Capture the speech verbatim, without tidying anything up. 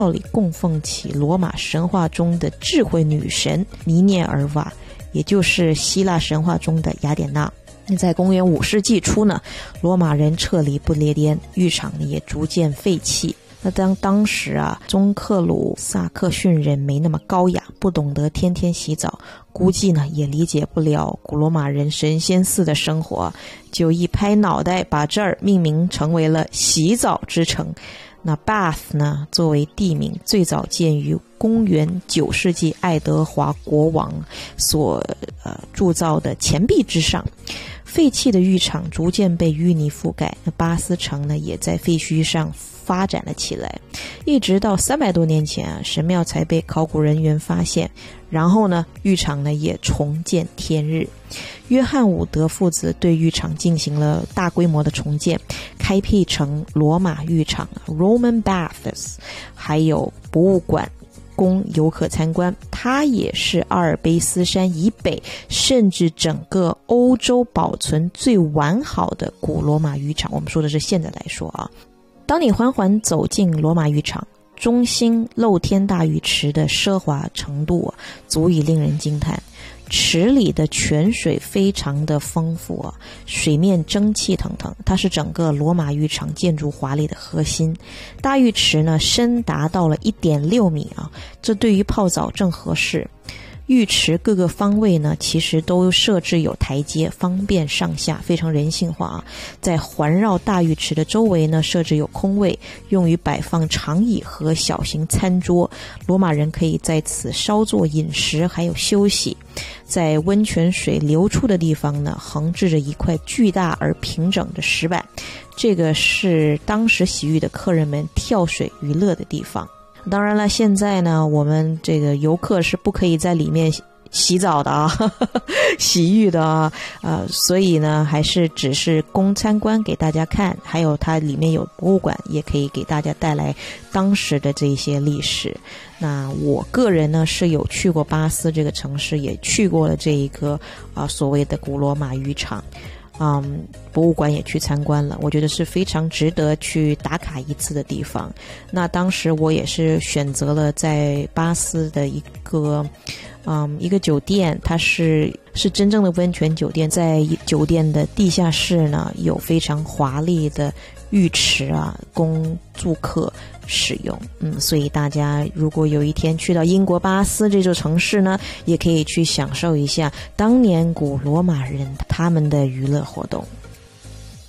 里供奉起罗马神话中的智慧女神弥涅尔瓦，也就是希腊神话中的雅典娜。在公元五世纪初呢，罗马人撤离不列颠，浴场也逐渐废弃。那当当时啊，中克鲁萨克逊人没那么高雅，不懂得天天洗澡，估计呢也理解不了古罗马人神仙似的生活，就一拍脑袋把这儿命名成为了洗澡之城。那 Bath 呢，作为地名，最早建于公元九世纪爱德华国王所呃铸造的钱币之上。废弃的浴场逐渐被淤泥覆盖，那巴斯城呢也在废墟上发展了起来，一直到三百多年前啊，神庙才被考古人员发现，然后呢，浴场呢也重见天日。约翰伍德父子对浴场进行了大规模的重建，开辟成罗马浴场 Roman Baths， 还有博物馆供游客参观。它也是阿尔卑斯山以北，甚至整个欧洲保存最完好的古罗马浴场。我们说的是现在来说啊，当你缓缓走进罗马浴场，中心露天大浴池的奢华程度啊，足以令人惊叹。池里的泉水非常的丰富啊，水面蒸汽腾腾，它是整个罗马浴场建筑华丽的核心。大浴池呢，深达到了 一点六米啊，这对于泡澡正合适。浴池各个方位呢，其实都设置有台阶，方便上下，非常人性化啊。在环绕大浴池的周围呢，设置有空位，用于摆放长椅和小型餐桌。罗马人可以在此稍作饮食，还有休息。在温泉水流出的地方呢，横置着一块巨大而平整的石板，这个是当时洗浴的客人们跳水娱乐的地方。当然了，现在呢，我们这个游客是不可以在里面洗澡的啊，呵呵洗浴的啊，呃，所以呢，还是只是供参观给大家看，还有它里面有博物馆，也可以给大家带来当时的这些历史。那我个人呢是有去过巴斯这个城市，也去过了这一个啊、呃、所谓的古罗马浴场。嗯，博物馆也去参观了，我觉得是非常值得去打卡一次的地方。那当时我也是选择了在巴斯的一个嗯一个酒店，它是是真正的温泉酒店，在酒店的地下室呢有非常华丽的浴池啊，供住客使用。嗯，所以大家如果有一天去到英国巴斯这座城市呢，也可以去享受一下当年古罗马人他们的娱乐活动。